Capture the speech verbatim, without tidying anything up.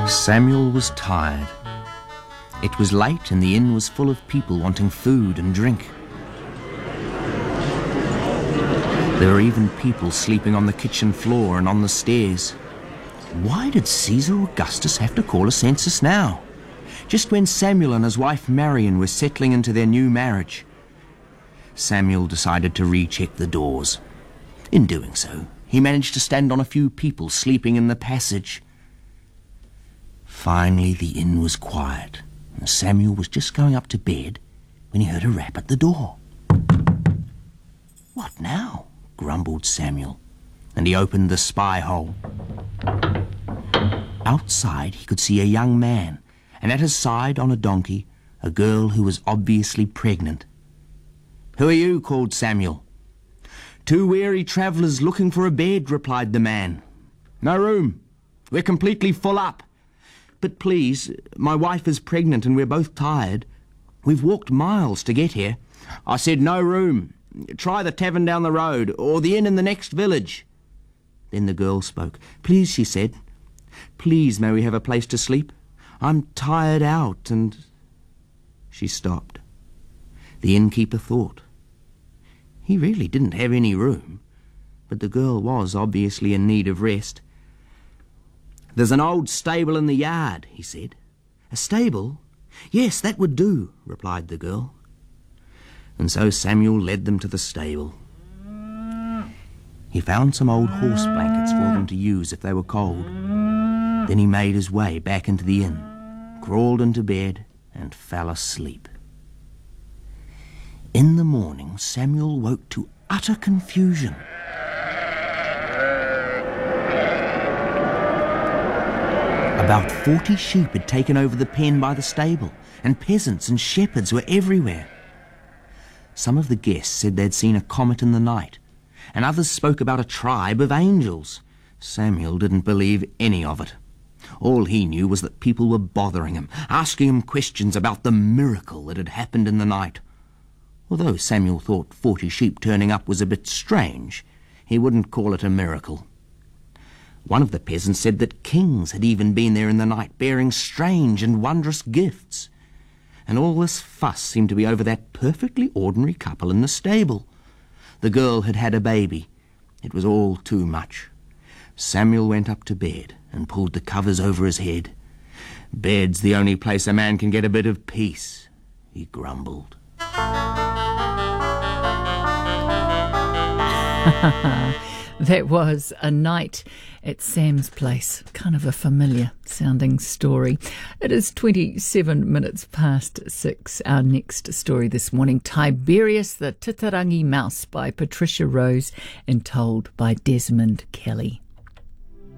Samuel was tired. It was late and the inn was full of people wanting food and drink. There were even people sleeping on the kitchen floor and on the stairs. Why did Caesar Augustus have to call a census now? Just when Samuel and his wife Marion were settling into their new marriage. Samuel decided to recheck the doors. In doing so, he managed to stand on a few people sleeping in the passage. Finally, the inn was quiet, and Samuel was just going up to bed when he heard a rap at the door. "What now?" grumbled Samuel, and he opened the spy hole. Outside, he could see a young man, and at his side, on a donkey, a girl who was obviously pregnant. "Who are you?" called Samuel. "Two weary travellers looking for a bed," replied the man. "No room. We're completely full up. But please, my wife is pregnant and we're both tired. We've walked miles to get here." "I said no room. Try the tavern down the road, or the inn in the next village." Then the girl spoke. "Please," she said, "please may we have a place to sleep? I'm tired out and—" She stopped. The innkeeper thought. He really didn't have any room, but the girl was obviously in need of rest. "There's an old stable in the yard," he said. "A stable? Yes, that would do," replied the girl. And so Samuel led them to the stable. He found some old horse blankets for them to use if they were cold. Then he made his way back into the inn, crawled into bed, and fell asleep. In the morning, Samuel woke to utter confusion. About forty sheep had taken over the pen by the stable, and peasants and shepherds were everywhere. Some of the guests said they'd seen a comet in the night, and others spoke about a tribe of angels. Samuel didn't believe any of it. All he knew was that people were bothering him, asking him questions about the miracle that had happened in the night. Although Samuel thought forty sheep turning up was a bit strange, he wouldn't call it a miracle. One of the peasants said that kings had even been there in the night, bearing strange and wondrous gifts. And all this fuss seemed to be over that perfectly ordinary couple in the stable. The girl had had a baby. It was all too much. Samuel went up to bed and pulled the covers over his head. "Bed's the only place a man can get a bit of peace," he grumbled. That was A Night at Sam's Place. Kind of a familiar sounding story. It is twenty-seven minutes past six. Our next story this morning, Tiberius the Titirangi Mouse by Patricia Rose and told by Desmond Kelly.